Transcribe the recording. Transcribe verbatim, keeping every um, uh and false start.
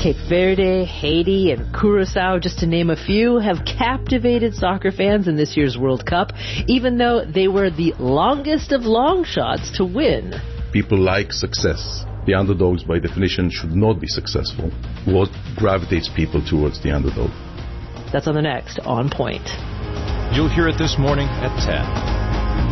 Cape Verde, Haiti, and Curaçao, just to name a few, have captivated soccer fans in this year's World Cup, even though they were the longest of long shots to win. People like success. The underdogs, by definition, should not be successful. What gravitates people towards the underdog? That's on the next On Point. You'll hear it this morning at ten.